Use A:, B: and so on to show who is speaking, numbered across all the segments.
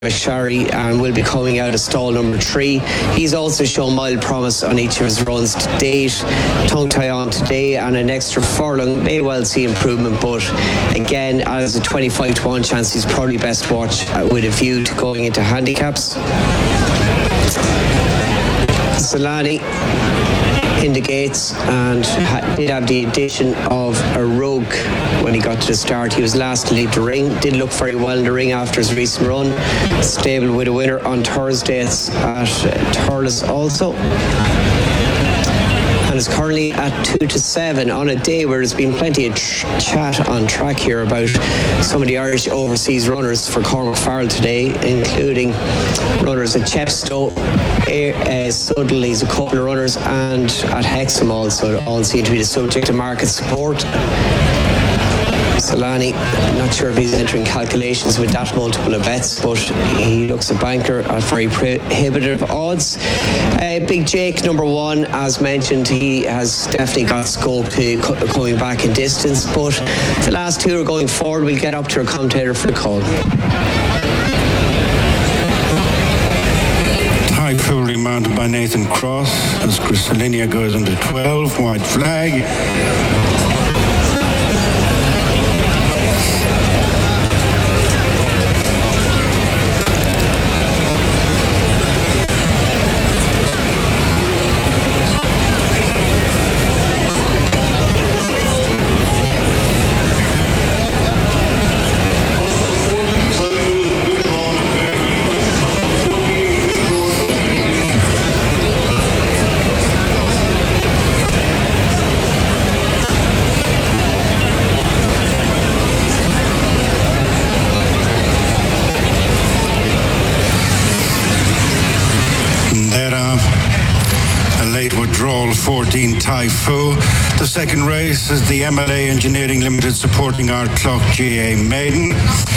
A: Shari, and will be coming out of stall number 3. He's also shown mild promise on each of his runs to date. Tongue tie on today and an extra furlong may well see improvement, but again, as a 25 to 1 chance, he's probably best watch with a view to going into handicaps. Solani in the gates and did have the addition of a Rogue when he got to the start. He was last to leave the ring, did look very well in the ring after his recent run. Stable with a winner on Thursday at Thurles also, and is currently at 2 to 7 on a day where there's been plenty of chat on track here about some of the Irish overseas runners for Cormac Farrell today, including runners at Chepstow, Sudley's a couple of runners, and at Hexham also, all seem to be the subject of market support. Solani, not sure if he's entering calculations with that multiple of bets, but he looks a banker at very prohibitive odds. Big Jake, number 1, as mentioned, he has definitely got scope to coming back in distance, but the last 2 are going forward. We'll get up to our commentator for the call.
B: Typhoon remounted by Nathan Cross as Crystallinia goes into 12, white flag. Late withdrawal 14 Typhoon. The second race is the MLA Engineering Limited supporting our Clock GA Maiden.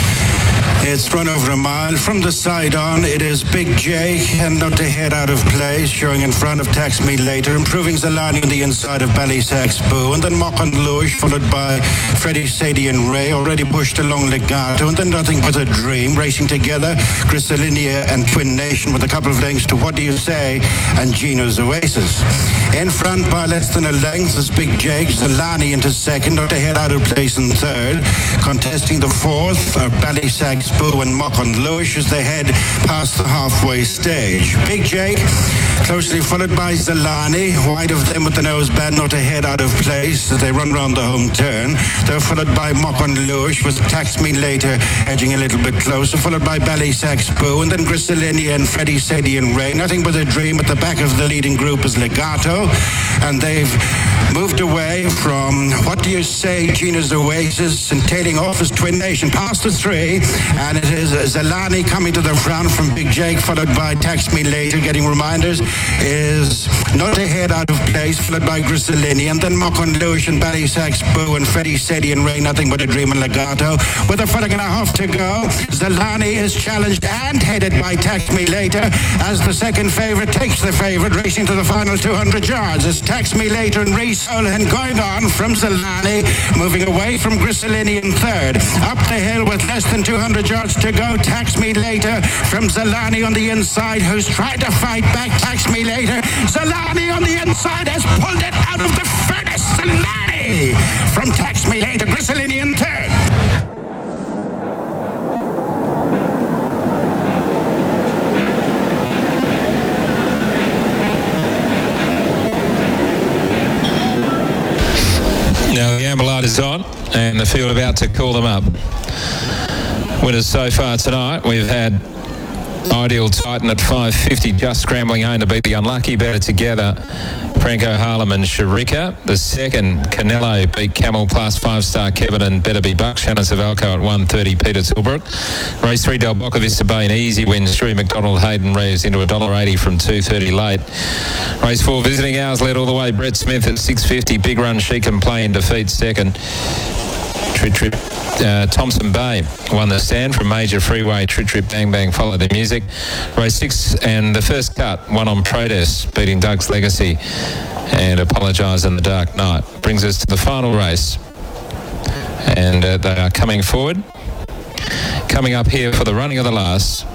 B: It's run over a mile. From the side on, it is Big Jake and not to head out of place, showing in front of Tax Me Later, improving Zalani on the inside of Ballysax Boo, and then Mock and Lush, followed by Freddie, Sadie and Ray, already pushed along Legato, and then Nothing But a Dream, racing together, Crystallinia and Twin Nation with a couple of lengths to What Do You Say and Gino's Oasis. In front by less than a length is Big Jake, Zalani into second, not to head out of place in third. Contesting the fourth are Ballysax Boo and Mock and Lush as they head past the halfway stage. Big Jake closely followed by Zalani, wide of them with the nose band, not a head out of place as they run round the home turn. They're followed by Mock and Lush with Tax Me Later edging a little bit closer, followed by Ballysax Boo, and then Crystallinia and Freddie, Sadie and Ray. Nothing But a Dream at the back of the leading group is Legato, and they've moved away from What Do You Say, Gina's Oasis, and tailing off as Twin Nation past the 3, and it is Zalani coming to the front from Big Jake, followed by Tax Me Later. Getting reminders is Not a Head Out of Place, followed by Crystallinia, and then Mock and Lush and Ballysax Boo and Freddie, Sadie and Ray. Nothing But a Dream and Legato. With a furlong and a half to go, Zalani is challenged and headed by Tax Me Later as the second favourite takes the favourite, racing to the final 200 yards. It's Tax Me Later and Reese O'Lohan going on from Zalani, moving away from Crystallinia in third. Up the hill with less than 200 yards to go, Tax Me Later from Zalani on the inside, who's tried to fight back. Tax Me Later, Zalani on the inside has pulled it out of the furnace. Zalani from Tax Me Later, Crystallinia in third.
C: Now the amber light is on and the field about to call them up. Winners so far tonight, we've had Ideal Titan at 5.50, just scrambling home to beat the Unlucky. Better Together, Franco Harlem and Sharika. The second, Canelo beat Camel Plus, 5-star Kevin and Better Be Buck. Shannon Savalco at 1.30, Peter Tilbrook. Race 3, Del Boca Vista Bay, an easy win. Stewie McDonald Hayden Reeves into $1.80 from 2.30 late. Race 4, Visiting Hours led all the way. Brett Smith at 6.50, Big Run She Can Play in defeat second. Thompson Bay won the stand from Major Freeway. Trip Bang Bang followed the music. Race 6 and the first cut, one on Protest, beating Doug's Legacy and Apologise in the Dark Night. Brings us to the final race, and they are coming forward. Coming up here for the running of the last,